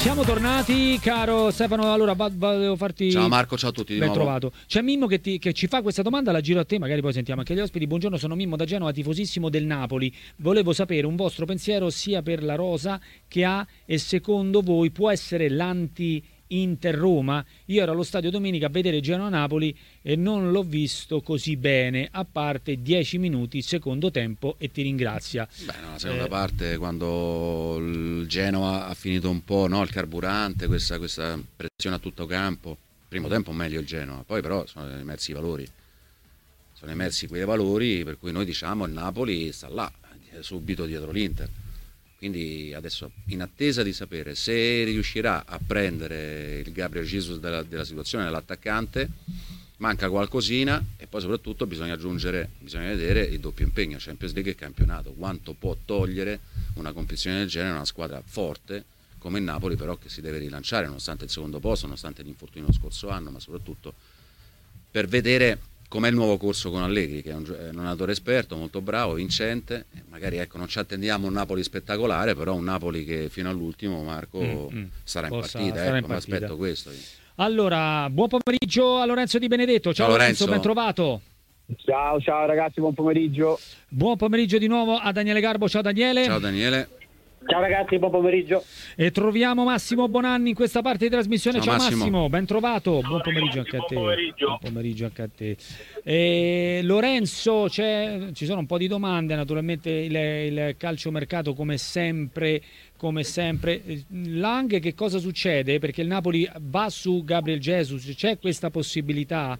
Siamo tornati, caro Stefano. Allora volevo farti... Ciao Marco, ciao a tutti di ben nuovo. trovato. C'è Mimmo che ci fa questa domanda, la giro a te, magari poi sentiamo anche gli ospiti. Buongiorno, sono Mimmo da Genova, tifosissimo del Napoli. Volevo sapere un vostro pensiero sia per la rosa che ha, e secondo voi può essere l'anti-Inter Roma? Io ero allo stadio domenica a vedere Genoa-Napoli e non l'ho visto così bene, a parte 10 minuti secondo tempo, e ti ringrazia. Beh, no, la seconda parte, quando il Genoa ha finito un po', no, il carburante, questa pressione a tutto campo. Primo tempo meglio il Genoa, poi però sono emersi i valori. Sono emersi quei valori per cui noi diciamo il Napoli sta là, subito dietro l'Inter. Quindi adesso, in attesa di sapere se riuscirà a prendere il Gabriel Jesus della situazione dell'attaccante, manca qualcosina, e poi soprattutto bisogna vedere il doppio impegno, Champions League e campionato, quanto può togliere una competizione del genere a una squadra forte come il Napoli, però che si deve rilanciare nonostante il secondo posto, nonostante l'infortunio lo scorso anno, ma soprattutto per vedere com'è il nuovo corso con Allegri, che è un allenatore esperto, molto bravo, vincente. Magari ecco, non ci attendiamo un Napoli spettacolare, però un Napoli che fino all'ultimo, Marco, sarà in partita. Ecco, mi aspetto questo. Allora, buon pomeriggio a Lorenzo Di Benedetto. Ciao Lorenzo, ben trovato. Ciao ragazzi, buon pomeriggio. Buon pomeriggio di nuovo a Daniele Garbo. Ciao Daniele. Ciao Daniele. Ciao ragazzi, buon pomeriggio. E troviamo Massimo Bonanni in questa parte di trasmissione. Ciao Massimo, ben trovato. Ciao, buon pomeriggio ragazzi, anche a te. buon pomeriggio Anche a te. Lorenzo, ci sono un po' di domande, naturalmente il calciomercato come sempre. Lang, che cosa succede? Perché il Napoli va su Gabriel Jesus, c'è questa possibilità?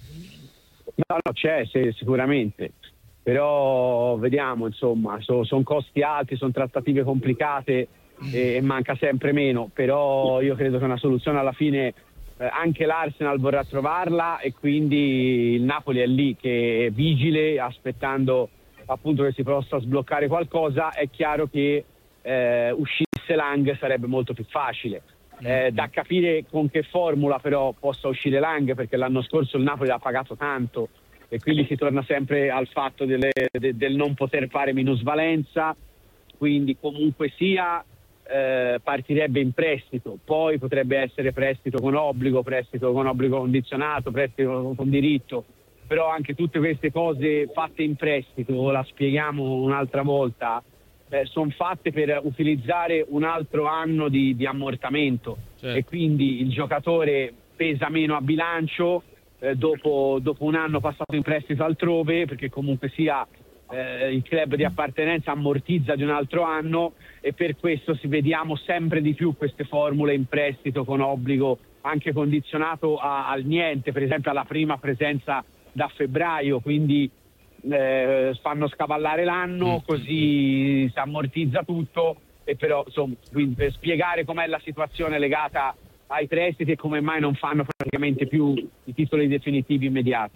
No, c'è sicuramente, però vediamo, insomma, sono costi alti, sono trattative complicate e manca sempre meno, però io credo che una soluzione alla fine anche l'Arsenal vorrà trovarla, e quindi il Napoli è lì che è vigile, aspettando appunto che si possa sbloccare qualcosa. È chiaro che uscisse Lang sarebbe molto più facile, da capire con che formula però possa uscire Lang, perché l'anno scorso il Napoli l'ha pagato tanto, e quindi si torna sempre al fatto del non poter fare minusvalenza. Quindi comunque sia partirebbe in prestito, poi potrebbe essere prestito con obbligo condizionato, prestito con diritto, però anche tutte queste cose fatte in prestito, la spieghiamo un'altra volta, sono fatte per utilizzare un altro anno di ammortamento, certo. E quindi il giocatore pesa meno a bilancio dopo un anno passato in prestito altrove, perché comunque sia il club di appartenenza ammortizza di un altro anno, e per questo vediamo sempre di più queste formule in prestito con obbligo anche condizionato al niente, per esempio alla prima presenza da febbraio, quindi fanno scavallare l'anno, così si ammortizza tutto. E però insomma, quindi per spiegare com'è la situazione legata ai prestiti e come mai non fanno praticamente più i titoli definitivi immediati.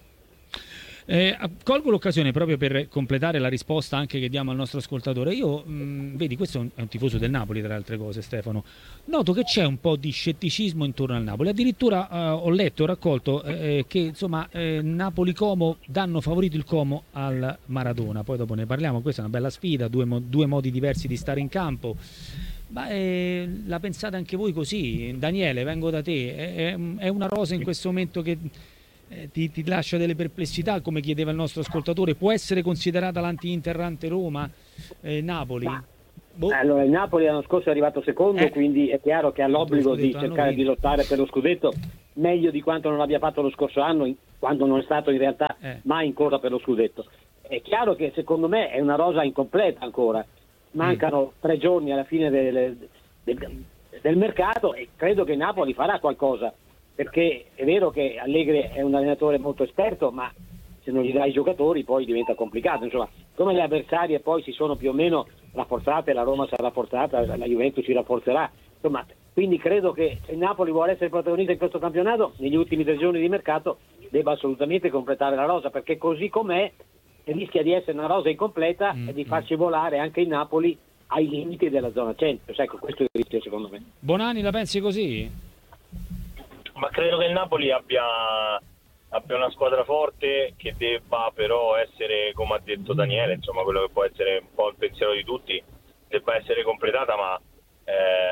Colgo l'occasione proprio per completare la risposta anche che diamo al nostro ascoltatore. Io, vedi, questo è un tifoso del Napoli, tra le altre cose, Stefano. Noto che c'è un po' di scetticismo intorno al Napoli. Addirittura ho letto, ho raccolto che insomma Napoli-Como danno favorito il Como al Maradona. Poi dopo ne parliamo. Questa è una bella sfida, due modi diversi di stare in campo. Ma la pensate anche voi così? Daniele, vengo da te. È una rosa in questo momento che ti lascia delle perplessità, come chiedeva il nostro ascoltatore? Può essere considerata l'anti-Inter ante Roma Napoli? Allora, il Napoli l'anno scorso è arrivato secondo, quindi è chiaro che ha l'obbligo di cercare di lottare per lo scudetto meglio di quanto non abbia fatto lo scorso anno, quando non è stato in realtà mai in corsa per lo scudetto. È chiaro che secondo me è una rosa incompleta ancora, mancano 3 giorni alla fine del mercato, e credo che il Napoli farà qualcosa, perché è vero che Allegri è un allenatore molto esperto, ma se non gli dai i giocatori poi diventa complicato. Insomma, come le avversarie poi si sono più o meno rafforzate, la Roma sarà rafforzata, la Juventus si rafforzerà, insomma, quindi credo che se il Napoli vuole essere protagonista in questo campionato, negli ultimi 3 giorni di mercato debba assolutamente completare la rosa, perché così com'è rischia di essere una rosa incompleta e di farci volare anche il Napoli ai limiti della zona Champions. Ecco, questo è il rischio secondo me. Bonani, la pensi così? Ma credo che il Napoli abbia una squadra forte, che debba però essere, come ha detto Daniele, insomma quello che può essere un po' il pensiero di tutti, debba essere completata, ma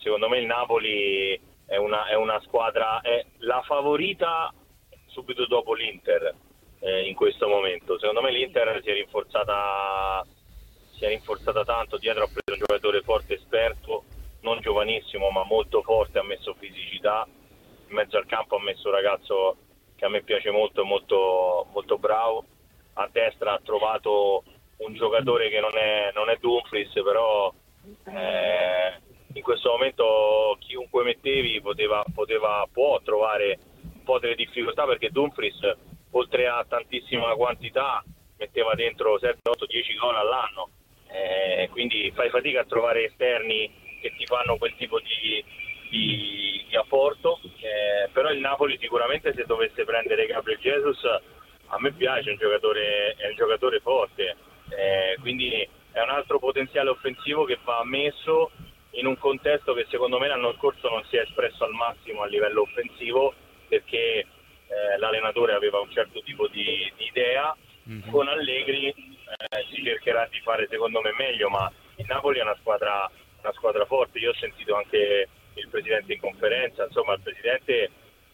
secondo me il Napoli è una squadra, è la favorita subito dopo l'Inter in questo momento. Secondo me l'Inter si è rinforzata tanto, dietro ha preso un giocatore forte, esperto, non giovanissimo ma molto forte, ha messo fisicità, in mezzo al campo ha messo un ragazzo che a me piace molto, molto, molto bravo, a destra ha trovato un giocatore che non è Dumfries, però in questo momento chiunque mettevi può trovare un po' delle difficoltà, perché Dumfries oltre a tantissima quantità metteva dentro 7, 8, 10 gol all'anno, quindi fai fatica a trovare esterni che ti fanno quel tipo di apporto, però il Napoli sicuramente, se dovesse prendere Gabriel Jesus, a me piace, è un giocatore forte, quindi è un altro potenziale offensivo che va messo in un contesto che secondo me l'anno scorso non si è espresso al massimo a livello offensivo, perché l'allenatore aveva un certo tipo di idea. Con Allegri si cercherà di fare secondo me meglio, ma il Napoli è una squadra forte. Io ho sentito anche il presidente in conferenza, insomma il presidente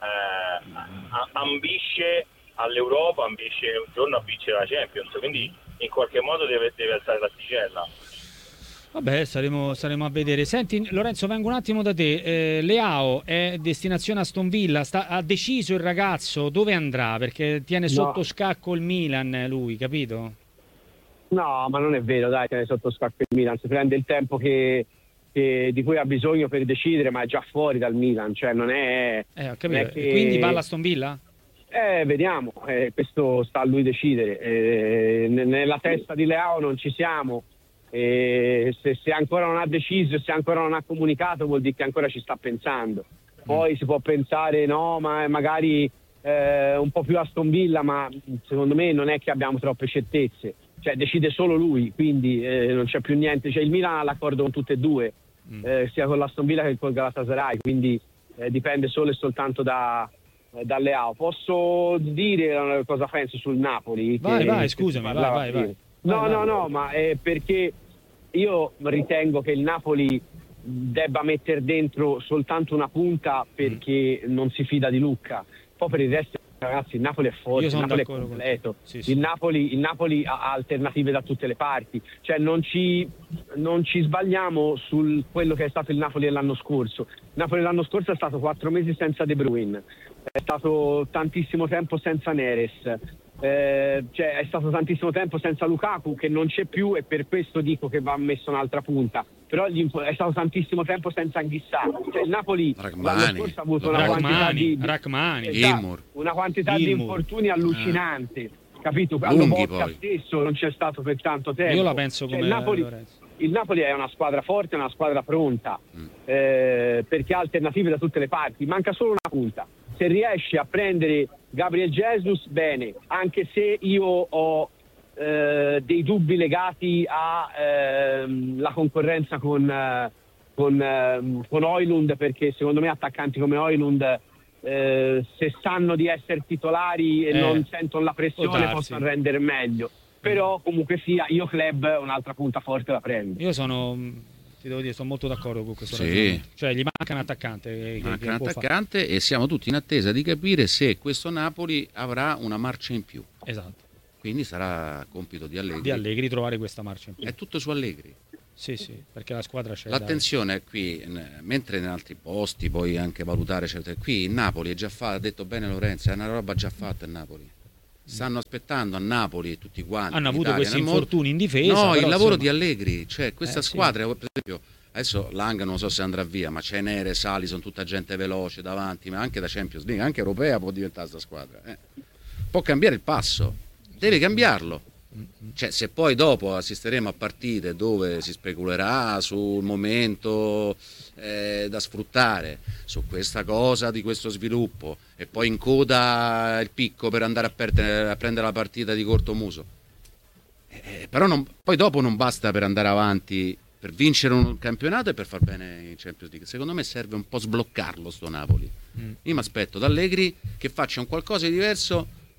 ambisce all'Europa, ambisce un giorno a vincere la Champions, quindi in qualche modo deve alzare l'asticella. Vabbè, saremo a vedere. Senti Lorenzo, vengo un attimo da te. Leao è destinazione Aston Villa, ha deciso il ragazzo dove andrà, perché tiene sotto scacco il Milan lui, capito? No, ma non è vero, dai, tiene sotto scacco il Milan, si prende il tempo di cui ha bisogno per decidere, ma è già fuori dal Milan, cioè non è... Ho capito. Non è che... Quindi va all'Aston Villa? Vediamo, questo sta a lui decidere. Nella testa di Leao non ci siamo. Se ancora non ha deciso, se ancora non ha comunicato, vuol dire che ancora ci sta pensando. Poi si può pensare no, ma magari un po' più Aston Villa, ma secondo me non è che abbiamo troppe certezze, cioè decide solo lui, quindi non c'è più niente, cioè il Milan ha l'accordo con tutte e due, sia con l'Aston Villa che col Galatasaray, quindi dipende solo e soltanto da Leao. Posso dire cosa penso sul Napoli? Vai, scusami, vai. No, ma è perché io ritengo che il Napoli debba mettere dentro soltanto una punta, perché non si fida di Lucca. Poi per il resto, ragazzi, il Napoli è forte, il Napoli è completo. Sì. Il Napoli ha alternative da tutte le parti, cioè non ci sbagliamo sul quello che è stato il Napoli dell'anno scorso. Il Napoli dell'anno scorso è stato 4 mesi senza De Bruyne, è stato tantissimo tempo senza Neres, cioè è stato tantissimo tempo senza Lukaku, che non c'è più, e per questo dico che va messo un'altra punta. Però è stato tantissimo tempo senza Anghissà, cioè il Napoli l'anno scorso ha avuto una quantità di infortuni allucinante, capito? Allo stesso non c'è stato per tanto tempo. Io la penso come il Napoli è una squadra forte, è una squadra pronta, perché ha alternative da tutte le parti, manca solo una punta. Se riesce a prendere Gabriel Jesus, bene, anche se io ho dei dubbi legati alla concorrenza con Højlund, perché secondo me attaccanti come Højlund, se sanno di essere titolari e non sentono la pressione, possono rendere meglio. Però comunque sia, io club un'altra punta forte la prendo. Io ti devo dire, sono molto d'accordo con questo ragionamento. Cioè gli manca un attaccante. E siamo tutti in attesa di capire se questo Napoli avrà una marcia in più. Esatto. Quindi sarà compito di Allegri. Di Allegri trovare questa marcia in più. È tutto su Allegri. Sì, perché la squadra c'è. L'attenzione è qui, mentre in altri posti puoi anche valutare certe. Qui in Napoli è già fatto, ha detto bene Lorenzo, è una roba già fatta in Napoli. Stanno aspettando a Napoli tutti quanti. Hanno avuto questi infortuni in difesa. No, il lavoro di Allegri, cioè questa squadra, per esempio, adesso Lang non so se andrà via, ma c'è Neres, Alisson, tutta gente veloce davanti, ma anche da Champions League, anche europea può diventare questa squadra. Può cambiare il passo, deve cambiarlo. Cioè, se poi dopo assisteremo a partite dove si speculerà sul momento da sfruttare, su questa cosa di questo sviluppo, e poi in coda il picco per andare a prendere la partita di cortomuso, però poi dopo non basta per andare avanti, per vincere un campionato e per far bene in Champions League. Secondo me serve un po' sbloccarlo sto Napoli. Io mi aspetto da Allegri che faccia un qualcosa di diverso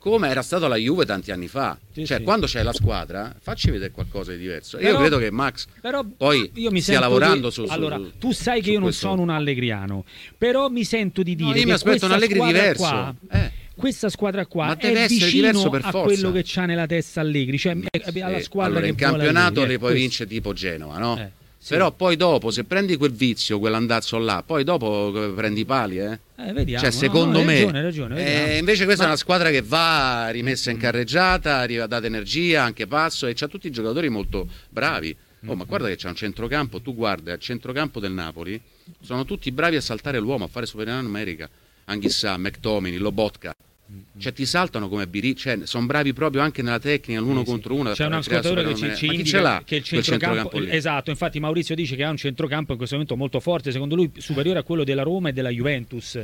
come era stato la Juve tanti anni fa. Cioè, quando c'è la squadra, facci vedere qualcosa di diverso. Io credo che Max poi stia lavorando su allora, tu sai che io non sono un allegriano, però mi sento di dire io mi aspetto un Allegri diverso. Questa squadra qua è vicino per a forza. quello che c'ha nella testa Allegri, cioè alla squadra che in campionato le puoi vincere tipo Genova, no? Però poi dopo, se prendi quel vizio, quell'andazzo là, poi dopo prendi i pali, vediamo, cioè, secondo me, ragione, invece questa è una squadra che va rimessa in carreggiata, arriva data energia, anche passo, e c'ha tutti i giocatori molto bravi. Ma guarda che c'è un centrocampo, tu guarda, al centrocampo del Napoli sono tutti bravi a saltare l'uomo, a fare superiorità numerica. Anghissà, McTominay, Lobotka. Cioè ti saltano come cioè, sono bravi proprio anche nella tecnica, l'uno contro uno. C'è un ascoltatore che ci indica che il centrocampo lì? Esatto, infatti Maurizio dice che ha un centrocampo in questo momento molto forte, secondo lui superiore a quello della Roma e della Juventus.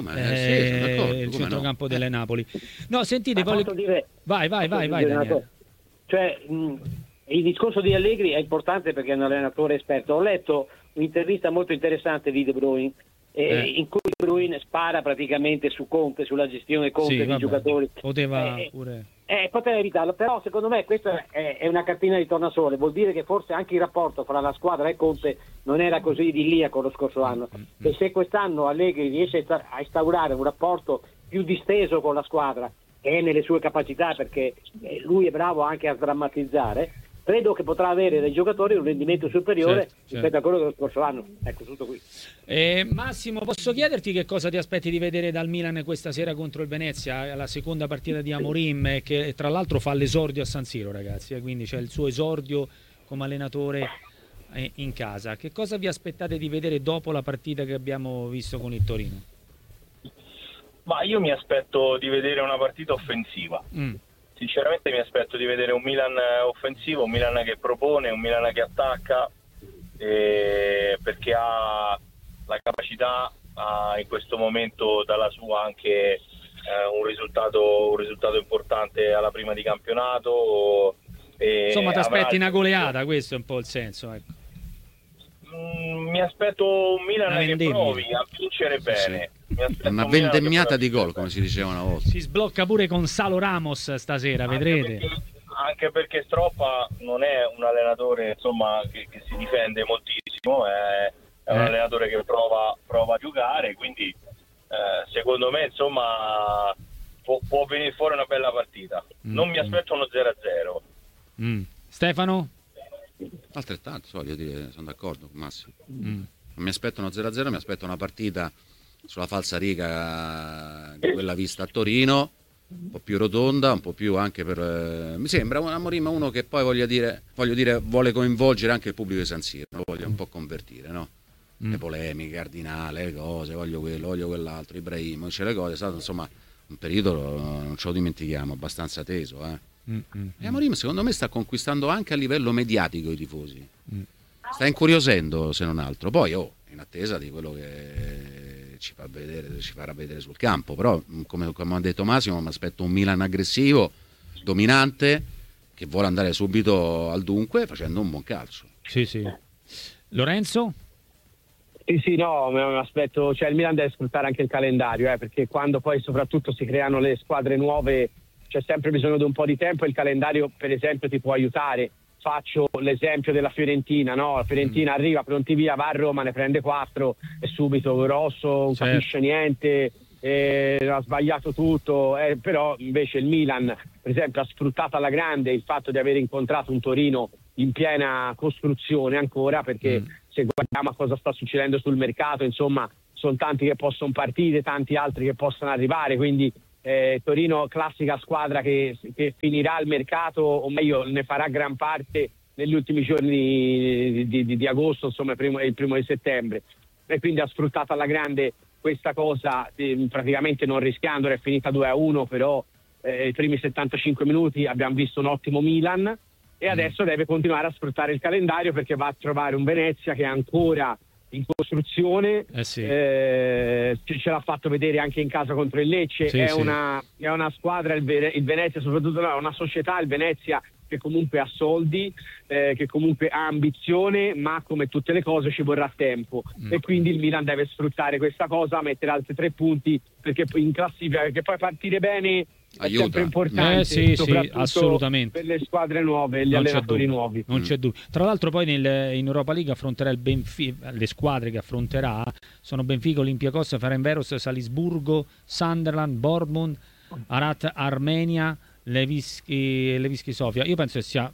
Il centrocampo delle Napoli. No, sentite, vai Daniele. Cioè, il discorso di Allegri è importante perché è un allenatore esperto. Ho letto un'intervista molto interessante di De Bruyne in cui De Bruyne spara praticamente su Conte, sulla gestione Conte dei giocatori. Poteva pure poteva evitarlo, però secondo me questa è una cartina di tornasole, vuol dire che forse anche il rapporto fra la squadra e Conte non era così idilliaco lo scorso anno, e se quest'anno Allegri riesce a instaurare un rapporto più disteso con la squadra, che è nelle sue capacità perché lui è bravo anche a sdrammatizzare, credo che potrà avere dai giocatori un rendimento superiore rispetto a quello dello scorso anno. Ecco, tutto qui. Massimo, posso chiederti che cosa ti aspetti di vedere dal Milan questa sera contro il Venezia, la seconda partita di Amorim, che tra l'altro fa l'esordio a San Siro, ragazzi, quindi c'è il suo esordio come allenatore in casa. Che cosa vi aspettate di vedere dopo la partita che abbiamo visto con il Torino? Ma io mi aspetto di vedere una partita offensiva. Sinceramente mi aspetto di vedere un Milan offensivo, un Milan che propone, un Milan che attacca, perché ha la capacità, in questo momento dalla sua anche un risultato importante alla prima di campionato. Insomma, ti aspetti una goleata, questo è un po' il senso, ecco. Mi aspetto un Milan che provi a vincere bene. Una vendemmiata di gol, come si diceva una volta. Si sblocca pure con Salo Ramos stasera, vedrete. Anche perché Stroppa non è un allenatore, insomma, che si difende moltissimo, è un allenatore che prova a giocare, quindi secondo me, insomma, può venire fuori una bella partita. Non mi aspetto uno 0-0. Stefano? Altrettanto, voglio dire, sono d'accordo con Massimo. Non mi aspetto uno 0-0, mi aspetto una partita sulla falsariga di quella vista a Torino, un po' più rotonda, un po' più anche per... mi sembra un Amorim uno che poi voglio dire vuole coinvolgere anche il pubblico di San Siro, lo voglio un po' convertire, no? Le polemiche, Cardinale, le cose, voglio quello, voglio quell'altro, Ibrahimovic, le cose, è stato insomma un periodo, non ce lo dimentichiamo, abbastanza teso, E Amorim secondo me sta conquistando anche a livello mediatico i tifosi, sta incuriosendo se non altro, poi in attesa di quello che ci farà vedere sul campo, però come ha detto Massimo mi aspetto un Milan aggressivo, dominante, che vuole andare subito al dunque facendo un buon calcio. Sì. Lorenzo? Sì, no, mi aspetto, cioè il Milan deve sfruttare anche il calendario, perché quando poi soprattutto si creano le squadre nuove c'è sempre bisogno di un po' di tempo e il calendario per esempio ti può aiutare. Faccio l'esempio della Fiorentina, no? La Fiorentina arriva pronti via, va a Roma, ne prende 4 e subito grosso, non capisce niente, ha sbagliato tutto, però invece il Milan per esempio ha sfruttato alla grande il fatto di aver incontrato un Torino in piena costruzione ancora, perché se guardiamo a cosa sta succedendo sul mercato, insomma sono tanti che possono partire, tanti altri che possono arrivare, quindi Torino classica squadra che finirà il mercato, o meglio ne farà gran parte negli ultimi giorni di agosto, insomma il primo di settembre, e quindi ha sfruttato alla grande questa cosa, praticamente non rischiandola. È finita 2-1, però i primi 75 minuti abbiamo visto un ottimo Milan e adesso deve continuare a sfruttare il calendario, perché va a trovare un Venezia che è ancora in costruzione, ce l'ha fatto vedere anche in casa contro il Lecce, è una squadra, il Venezia soprattutto, è una società, il Venezia, che comunque ha soldi, che comunque ha ambizione, ma come tutte le cose ci vorrà tempo, e quindi il Milan deve sfruttare questa cosa, mettere altri 3 punti perché in classifica, perché poi partire bene è sempre importante, sì, soprattutto assolutamente, per le squadre nuove e gli allenatori nuovi. Non c'è dubbio. Tra l'altro poi in Europa League affronterà il Benfica, le squadre che affronterà sono Benfica, Olympiacos, Ferencváros, Salisburgo, Sunderland, Bournemouth, Arat Armenia, Levski Sofia. Io penso che sia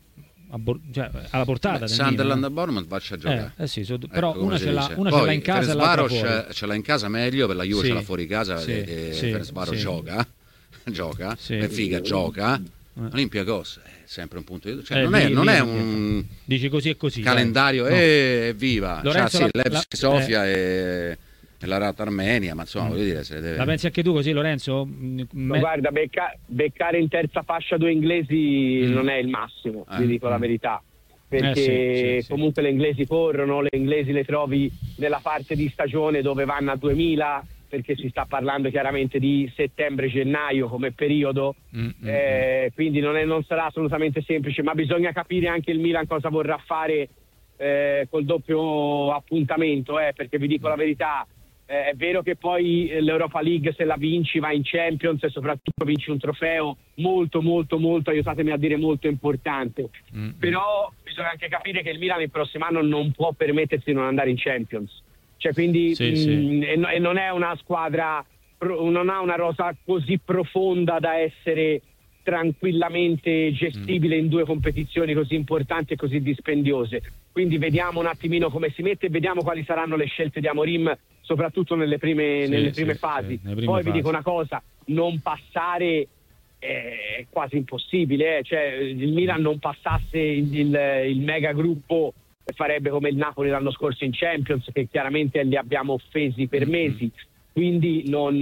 alla portata del Sunderland e Bournemouth faccia a giocare. Però ecco, una ce l'ha in casa e l'altra fuori. Ce l'ha in casa meglio, per la Juve ce l'ha fuori casa e Ferencváros gioca, Benfica gioca, Olympiacos è sempre un punto di non è un dici così e così calendario evviva, Lorenzo, Levski Sofia e la Rata Armenia, ma insomma voglio dire, se le deve... La pensi anche tu così, Lorenzo? Guarda, beccare in terza fascia due inglesi non è il massimo, vi dico la verità, perché comunque le inglesi corrono, le inglesi le trovi nella parte di stagione dove vanno a 2000, perché si sta parlando chiaramente di settembre-gennaio come periodo, quindi non sarà assolutamente semplice, ma bisogna capire anche il Milan cosa vorrà fare col doppio appuntamento, perché vi dico la verità, è vero che poi l'Europa League, se la vinci, va in Champions e soprattutto vinci un trofeo molto molto molto, aiutatemi a dire, molto importante, però bisogna anche capire che il Milan il prossimo anno non può permettersi di non andare in Champions, cioè quindi e non è una squadra, non ha una rosa così profonda da essere tranquillamente gestibile in due competizioni così importanti e così dispendiose, quindi vediamo un attimino come si mette e vediamo quali saranno le scelte di Amorim, soprattutto nelle prime fasi. Poi vi dico una cosa, non passare è quasi impossibile, cioè il Milan non passasse il mega gruppo farebbe come il Napoli l'anno scorso in Champions, che chiaramente li abbiamo offesi per mesi, quindi non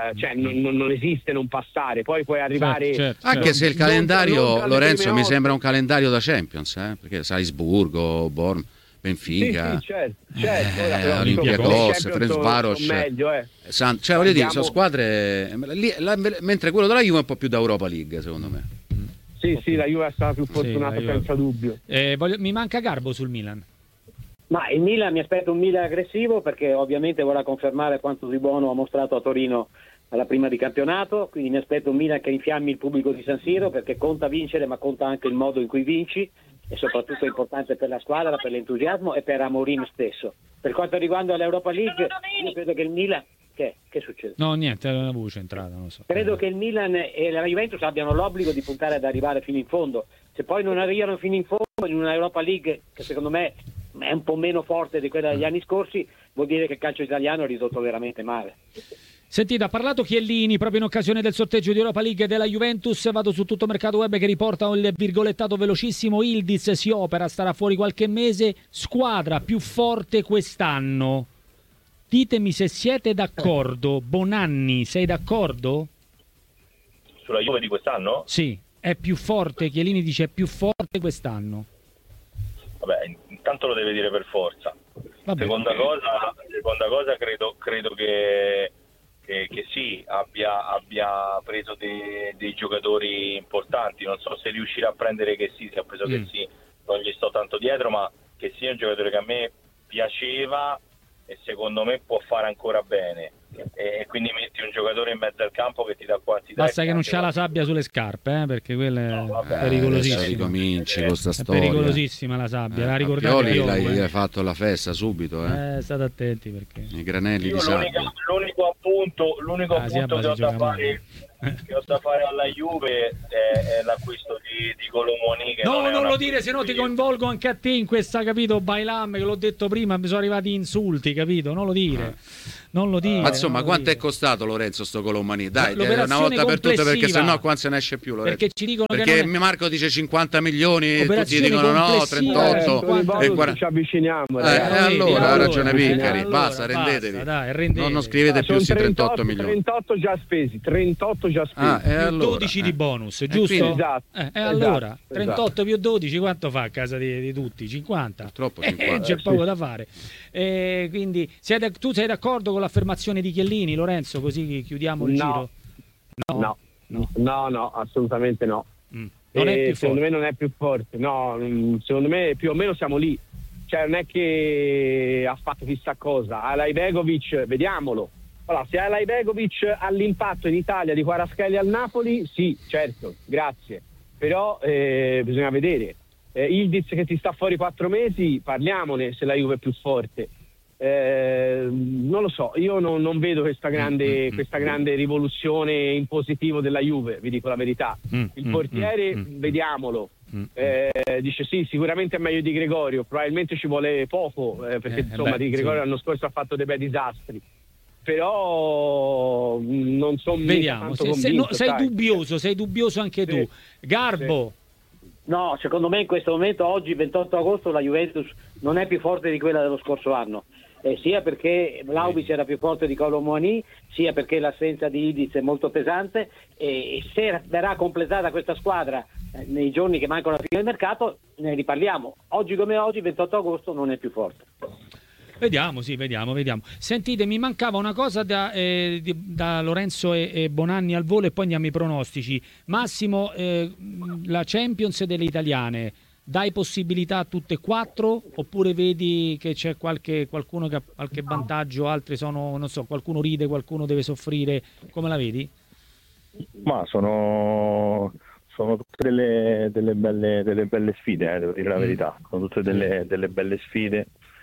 esiste non passare, poi puoi arrivare anche se il calendario, Lorenzo, mi sembra un calendario da Champions, perché Salisburgo, Bournemouth, Benfica, certo. Olympiacos, Ferencváros, cioè voglio dire, sono squadre mentre quello della Juve è un po' più da Europa League, secondo me. Sì, la Juve è stata più fortunata senza dubbio. Mi manca Garbo sul Milan. Ma il Milan, mi aspetto un Milan aggressivo, perché ovviamente vorrà confermare quanto di buono ha mostrato a Torino alla prima di campionato, quindi mi aspetto un Milan che infiammi il pubblico di San Siro, perché conta vincere, ma conta anche il modo in cui vinci, e soprattutto è importante per la squadra, per l'entusiasmo e per Amorim stesso. Per quanto riguarda l'Europa League, io credo che il Milan... Che succede? No, niente, era una voce entrata, non lo so. Credo che il Milan e la Juventus abbiano l'obbligo di puntare ad arrivare fino in fondo. Se poi non arrivano fino in fondo in una Europa League che secondo me è un po' meno forte di quella degli anni scorsi, vuol dire che il calcio italiano è ridotto veramente male. Sentite, ha parlato Chiellini proprio in occasione del sorteggio di Europa League della Juventus. Vado su Tutto Mercato Web che riporta il virgolettato velocissimo: Ildiz si opera, starà fuori qualche mese, squadra più forte quest'anno. Ditemi se siete d'accordo. Bonanni, sei d'accordo? Sulla Juve di quest'anno? Sì, è più forte, Chiellini dice è più forte quest'anno. Vabbè, intanto lo deve dire per forza. Vabbè. Seconda cosa credo che sì, abbia preso dei giocatori importanti. Non so se riuscirà a prendere che sì, se ha preso che sì, non gli sto tanto dietro, ma che sì è un giocatore che a me piaceva e secondo me può fare ancora bene, e quindi metti un giocatore in mezzo al campo che ti dà quantità. Basta che non c'ha la sabbia sulle scarpe, perché quella è pericolosissima. Ricominci con sta storia. È pericolosissima la sabbia, la ricordate? Pioli l'hai fatto la festa subito, state attenti, perché i granelli di sabbia. L'unico appunto che ho da fare alla Juve è l'acquisto di Colomoni. Non lo dire, se no ti coinvolgo anche a te in questa, capito, Bailam, che l'ho detto prima, mi sono arrivati insulti, capito? Non lo dire. Ma insomma, quanto è costato, Lorenzo, sto Colomani? Dai, una volta per tutte, perché sennò qua se ne esce più, Lorenzo. Perché ci dicono perché Marco dice 50 milioni, tutti dicono no, 38 e 40. Ci avviciniamo. Allora ha ragione Piccari, basta, rendetevi. Non scrivete più questi 38 milioni. 38 già spesi, 38 già spesi. Più 12 di bonus, giusto? Allora, 38 più 12 quanto fa a casa di tutti? 50? Purtroppo 50. C'è poco da fare. Quindi tu sei d'accordo con l'affermazione di Chiellini, Lorenzo? Così chiudiamo il giro. No, assolutamente no. Non è più secondo me non è più forte. No, secondo me più o meno siamo lì. Cioè non è che ha fatto chissà cosa. Alajbegovic, vediamolo. Allora, se Alajbegovic ha l'impatto in Italia di Kvaratskhelia al Napoli, sì, certo, grazie. Però bisogna vedere. Ildiz che ti sta fuori 4 mesi, parliamone se la Juve è più forte. Non lo so, io non vedo questa grande rivoluzione in positivo della Juve, vi dico la verità. Il portiere, vediamolo. Dice sì, sicuramente è meglio di Gregorio, probabilmente ci vuole poco, perché insomma di Gregorio l'anno scorso ha fatto dei bei disastri. Però non sono vediamo, sei dubbioso anche tu. Garbo. No, secondo me in questo momento, oggi 28 agosto, la Juventus non è più forte di quella dello scorso anno, sia perché Vlahovic era più forte di Kolo Muani, sia perché l'assenza di Ildiz è molto pesante, e se verrà completata questa squadra nei giorni che mancano alla fine del mercato ne riparliamo. Oggi come oggi, 28 agosto, non è più forte. Vediamo. Sentite, mi mancava una cosa da Lorenzo e Bonanni al volo, e poi andiamo ai pronostici. Massimo, la Champions delle italiane, dai possibilità a tutte e 4, oppure vedi che c'è qualcuno che ha qualche vantaggio, altri sono, non so, qualcuno ride, qualcuno deve soffrire, come la vedi? Ma sono tutte delle belle sfide, devo dire la verità, sono tutte delle belle sfide.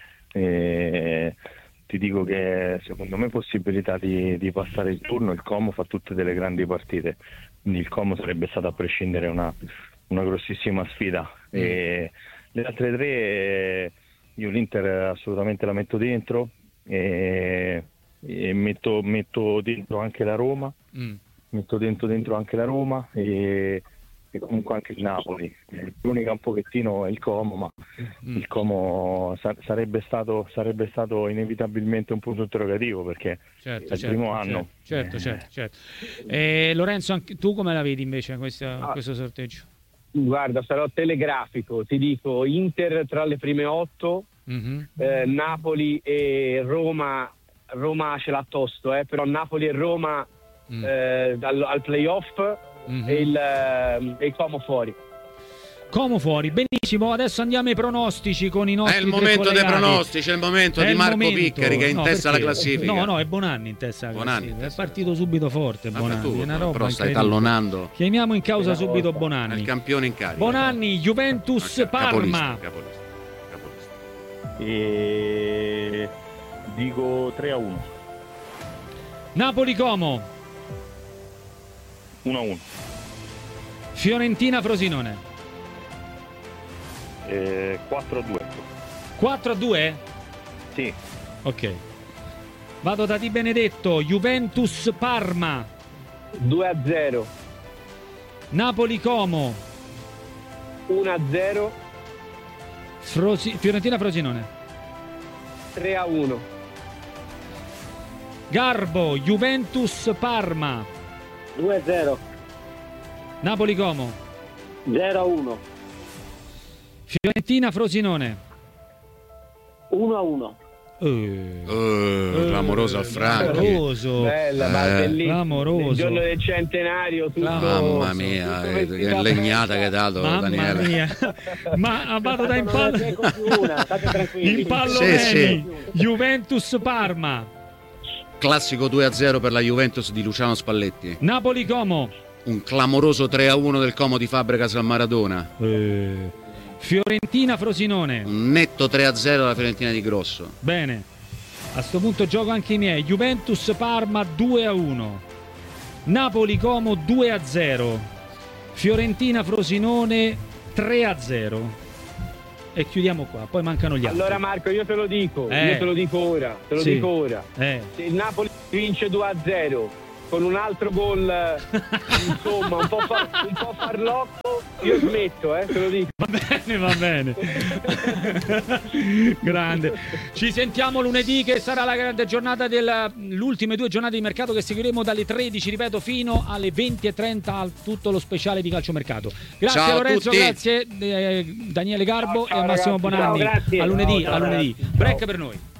Ti dico che secondo me possibilità di passare il turno, il Como fa tutte delle grandi partite, quindi il Como sarebbe stata a prescindere una grossissima sfida, e le altre 3 io l'Inter assolutamente la metto dentro, e metto dentro anche la Roma, metto dentro anche la Roma, e comunque anche il Napoli. L'unica un pochettino è il Como, ma il Como sarebbe stato inevitabilmente un punto interrogativo, perché è il primo anno. Certo. Lorenzo, anche tu come la vedi invece questo sorteggio? Guarda, sarò telegrafico, ti dico Inter tra le prime 8, Napoli e Roma ce l'ha tosto, però Napoli e Roma al playoff, e il Como fuori. Benissimo, adesso andiamo ai pronostici con i nostri. È il momento dei pronostici, è il momento di Marco Piccari che è in testa alla classifica. No, è Bonanni in testa alla classifica. È partito subito forte Bonanni, è una roba però stai tallonando. Chiamiamo in causa subito Bonanni. È il campione in carica. Bonanni, Juventus Parma. Capolista. E dico 3-1. Napoli Como 1-1. Fiorentina Frosinone 4-2. 4-2? Sì. Ok. Vado da Di Benedetto. Juventus Parma 2-0. Napoli Como 1-0. Fiorentina Frosinone 3-1. Garbo, Juventus Parma 2-0. Napoli Como 0-1. Fiorentina Frosinone 1-1. Clamoroso al Franchi. Clamoroso. Bella, bellissima. Clamoroso. Il giorno del centenario, tutto. Mamma mia, che legnata che hai dato, Daniele. Mamma mia. Ma vado da impallo. State tranquilli. Impallo Sì. Juventus Parma. Classico 2-0 per la Juventus di Luciano Spalletti. Napoli Como. Un clamoroso 3-1 del Como di Fabregas al Maradona. Fiorentina Frosinone. Un netto 3-0 della Fiorentina di Grosso. Bene. A sto punto gioco anche i miei. Juventus Parma 2-1. Napoli Como 2-0. Fiorentina Frosinone 3-0. E chiudiamo qua, poi mancano gli altri. Allora Marco, io te lo dico ora. Se il Napoli vince 2-0 con un altro gol, insomma, un po' farlocco, io smetto, te lo dico. Va bene. Grande. Ci sentiamo lunedì, che sarà la grande giornata le ultime 2 giornate di mercato che seguiremo dalle 13, ripeto, fino alle 20:30 a tutto lo speciale di calciomercato. Grazie. Ciao Lorenzo, grazie Daniele Garbo, ciao, e Massimo ragazzi, Bonanni. Ciao, a lunedì. Break per noi.